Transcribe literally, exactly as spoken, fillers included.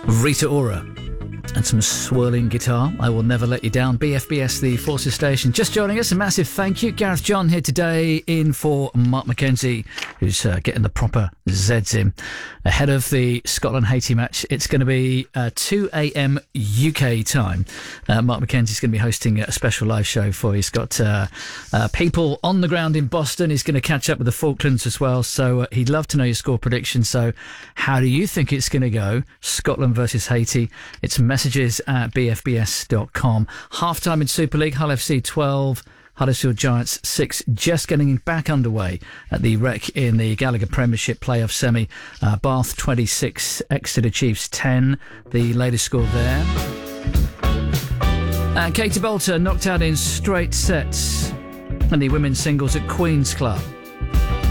Rita Ora and some swirling guitar. I Will Never Let You Down. B F B S, the Forces Station. Just joining us, a massive thank you. Gareth John here today in for Mark McKenzie, who's uh, getting the proper Zeds in. Ahead of the Scotland-Haiti match, it's going to be uh, two a.m. U K time. Uh, Mark McKenzie's going to be hosting a special live show for you. He's got uh, uh, people on the ground in Boston. He's going to catch up with the Falklands as well. So uh, he'd love to know your score prediction. So how do you think it's going to go? Scotland versus Haiti. It's messages at b f b s dot com. Half-time in Super League, Hull F C twelve, Huddersfield Giants six, just getting back underway at the Rec in the Gallagher Premiership playoff semi. Uh, Bath twenty-six, Exeter Chiefs ten, the latest score there. And Katie Bolter knocked out in straight sets in the women's singles at Queen's Club.